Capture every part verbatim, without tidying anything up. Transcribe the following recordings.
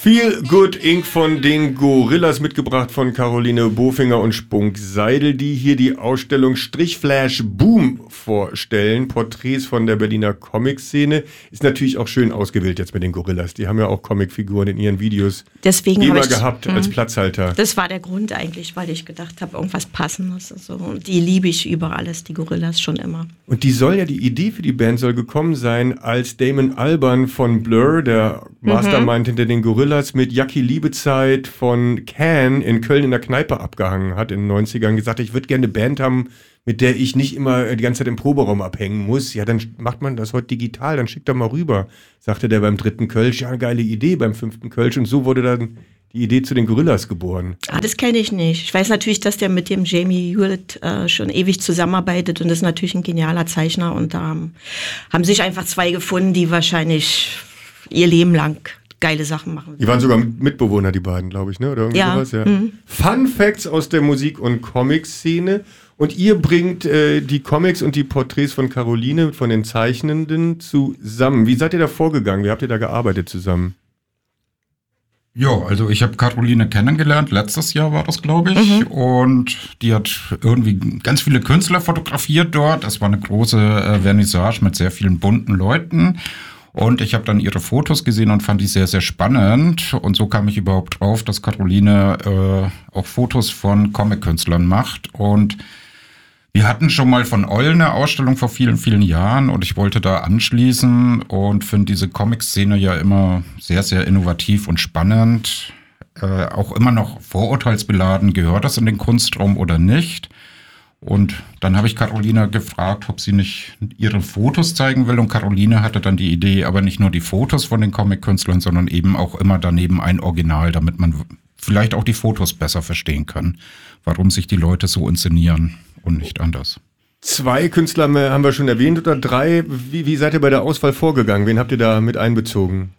Feel Good Incorporated von den Gorillas, mitgebracht von Caroline Bofinger und Spunk Seidel, die hier die Ausstellung Strichflash Boom vorstellen. Porträts von der Berliner Comic-Szene. Ist natürlich auch schön ausgewählt jetzt mit den Gorillas. Die haben ja auch Comicfiguren in ihren Videos Deswegen immer ich, gehabt mh. als Platzhalter. Das war der Grund eigentlich, weil ich gedacht habe, irgendwas Passendes. Also, die liebe ich über alles, die Gorillas schon immer. Und die soll ja, die Idee für die Band soll gekommen sein, als Damon Albarn von Blur, der Mastermind mhm. hinter den Gorillas, mit Jackie Liebezeit von Can in Köln in der Kneipe abgehangen hat in den neunzigern, gesagt, ich würde gerne eine Band haben, mit der ich nicht immer die ganze Zeit im Proberaum abhängen muss. Ja, dann macht man das heute digital, dann schickt er mal rüber, sagte der beim dritten Kölsch. Ja, eine geile Idee beim fünften Kölsch. Und so wurde dann die Idee zu den Gorillas geboren. Ah, das kenne ich nicht. Ich weiß natürlich, dass der mit dem Jamie Hewlett äh, schon ewig zusammenarbeitet und das ist natürlich ein genialer Zeichner. Und da ähm, haben sich einfach zwei gefunden, die wahrscheinlich ihr Leben lang geile Sachen machen. Die waren sogar Mitbewohner, die beiden, glaube ich, ne? Oder irgendwie ja. sowas, ja. Mhm. Fun Facts aus der Musik- und Comic-Szene. Und ihr bringt äh, die Comics und die Porträts von Caroline, von den Zeichnenden, zusammen. Wie seid ihr da vorgegangen? Wie habt ihr da gearbeitet zusammen? Ja, also ich habe Caroline kennengelernt, letztes Jahr war das, glaube ich, mhm. und die hat irgendwie ganz viele Künstler fotografiert dort. Es war eine große äh, Vernissage mit sehr vielen bunten Leuten. Und ich habe dann ihre Fotos gesehen und fand die sehr, sehr spannend. Und so kam ich überhaupt drauf, dass Caroline äh, auch Fotos von Comic-Künstlern macht. Und wir hatten schon mal von Oll eine Ausstellung vor vielen, vielen Jahren und ich wollte da anschließen und finde diese Comic-Szene ja immer sehr, sehr innovativ und spannend. Äh, auch immer noch vorurteilsbeladen, gehört das in den Kunstraum oder nicht? Und dann habe ich Caroline gefragt, ob sie nicht ihre Fotos zeigen will. Und Caroline hatte dann die Idee, aber nicht nur die Fotos von den Comic-Künstlern, sondern eben auch immer daneben ein Original, damit man vielleicht auch die Fotos besser verstehen kann, warum sich die Leute so inszenieren und nicht anders. Zwei Künstler haben wir schon erwähnt oder drei. Wie, wie seid ihr bei der Auswahl vorgegangen? Wen habt ihr da mit einbezogen?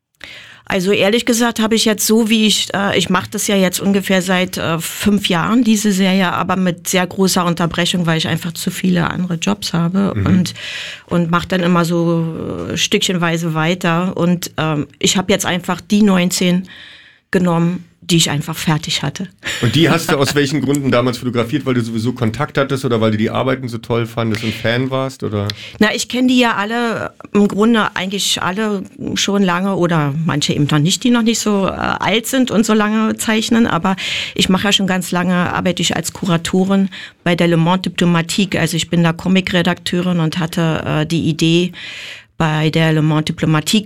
Also ehrlich gesagt habe ich jetzt so, wie ich, äh, ich mache das ja jetzt ungefähr seit äh, fünf Jahren, diese Serie, aber mit sehr großer Unterbrechung, weil ich einfach zu viele andere Jobs habe mhm. und und mache dann immer so äh, stückchenweise weiter. Und ähm, ich habe jetzt einfach die neunzehn genommen, die ich einfach fertig hatte. Und die hast du aus welchen Gründen damals fotografiert? Weil du sowieso Kontakt hattest oder weil du die Arbeiten so toll fandest und Fan warst? Oder? Na, ich kenne die ja alle, im Grunde eigentlich alle schon lange oder manche eben noch nicht, die noch nicht so äh, alt sind und so lange zeichnen. Aber ich mache ja schon ganz lange, arbeite ich als Kuratorin bei der Le Monde Diplomatique. Also ich bin da Comic-Redakteurin und hatte äh, die Idee, bei der Le Monde Diplomatique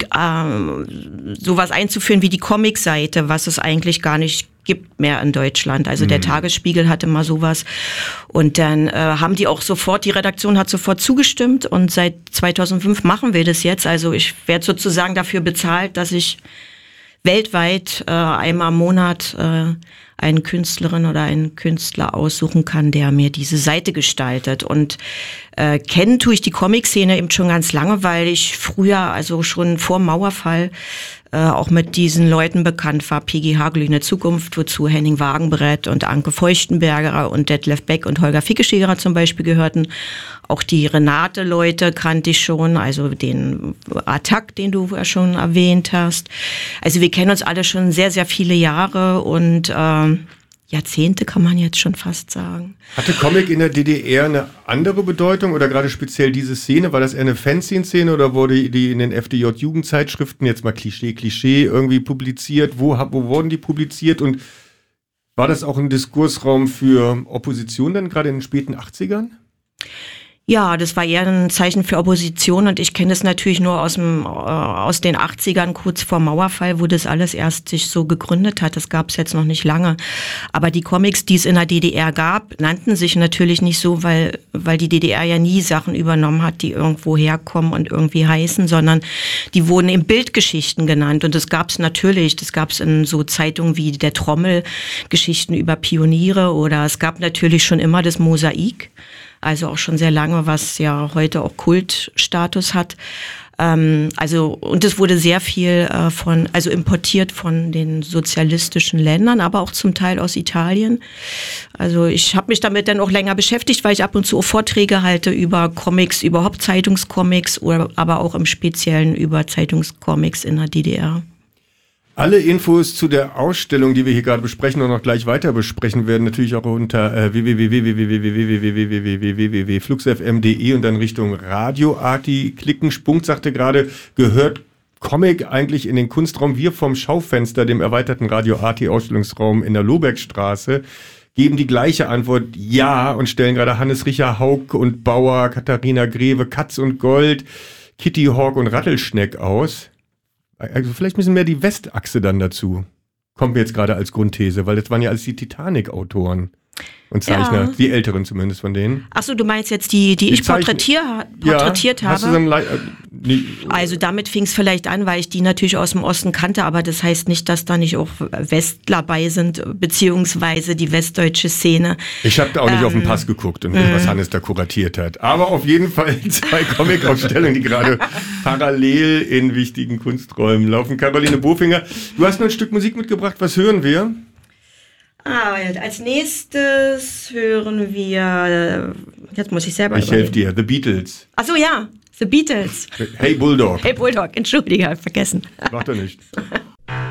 äh, sowas einzuführen wie die Comic-Seite, was es eigentlich gar nicht gibt mehr in Deutschland. Also mhm. der Tagesspiegel hatte mal sowas. Und dann äh, haben die auch sofort, die Redaktion hat sofort zugestimmt und seit zweitausendfünf machen wir das jetzt. Also ich werde sozusagen dafür bezahlt, dass ich weltweit äh, einmal im Monat äh, eine Künstlerin oder einen Künstler aussuchen kann, der mir diese Seite gestaltet. Und äh, kennen tue ich die Comic-Szene eben schon ganz lange, weil ich früher, also schon vor Mauerfall, äh, auch mit diesen Leuten bekannt war. P G Hagel in der Zukunft, wozu Henning Wagenbrett und Anke Feuchtenberger und Detlef Beck und Holger Fickeschäger zum Beispiel gehörten. Auch die Renate-Leute kannte ich schon, also den Attack, den du ja schon erwähnt hast. Also wir kennen uns alle schon sehr, sehr viele Jahre und äh, Jahrzehnte kann man jetzt schon fast sagen. Hatte Comic in der D D R eine andere Bedeutung oder gerade speziell diese Szene? War das eher eine Fanzine-Szene oder wurde die in den F D J-Jugendzeitschriften, jetzt mal Klischee, Klischee, irgendwie publiziert? Wo, wo wurden die publiziert und war das auch ein Diskursraum für Opposition dann gerade in den späten achtzigern? Ja, das war eher ein Zeichen für Opposition und ich kenne das natürlich nur aus dem äh, aus den achtzigern, kurz vor Mauerfall, wo das alles erst sich so gegründet hat. Das gab es jetzt noch nicht lange. Aber die Comics, die es in der D D R gab, nannten sich natürlich nicht so, weil weil die D D R ja nie Sachen übernommen hat, die irgendwo herkommen und irgendwie heißen, sondern die wurden eben Bildgeschichten genannt. Und das gab es natürlich, das gab es in so Zeitungen wie der Trommel, Geschichten über Pioniere oder es gab natürlich schon immer das Mosaik. Also auch schon sehr lange, was ja heute auch Kultstatus hat. Ähm, also und es wurde sehr viel äh, von, also importiert von den sozialistischen Ländern, aber auch zum Teil aus Italien. Also ich habe mich damit dann auch länger beschäftigt, weil ich ab und zu auch Vorträge halte über Comics, überhaupt Zeitungscomics, oder aber auch im Speziellen über Zeitungscomics in der D D R. Alle Infos zu der Ausstellung, die wir hier gerade besprechen und noch gleich weiter besprechen werden, natürlich auch unter äh, w w w punkt w w w punkt flux f m punkt d e und dann Richtung Radioarti klicken. Spunk sagte gerade, gehört Comic eigentlich in den Kunstraum? Wir vom Schaufenster, dem erweiterten Radioarti-Ausstellungsraum in der Lohbergstraße, geben die gleiche Antwort, ja, und stellen gerade Hannes Richer, Haug und Bauer, Katharina Greve, Katz und Gold, Kitty Hawk und Rattelschneck aus. Also vielleicht müssen mehr die Westachse dann dazu. Kommt mir jetzt gerade als Grundthese, weil das waren ja alles die Titanic-Autoren und Zeichner, ja. Die älteren zumindest von denen. Achso, du meinst jetzt die, die, die ich porträtier, porträtiert ja, habe? Hast du so ein Le- äh, also damit fing es vielleicht an, weil ich die natürlich aus dem Osten kannte, aber das heißt nicht, dass da nicht auch Westler bei sind, beziehungsweise die westdeutsche Szene. Ich habe da auch ähm, nicht auf den Pass geguckt und was Hannes da kuratiert hat. Aber auf jeden Fall zwei Comic-Ausstellungen, die gerade parallel in wichtigen Kunsträumen laufen. Caroline Bofinger, du hast noch ein Stück Musik mitgebracht. Was hören wir? Ah, als nächstes hören wir, jetzt muss ich selber Ich helfe dir, The Beatles. Ach so, ja, The Beatles. Hey Bulldog. Hey Bulldog, entschuldige, vergessen. Macht er nicht.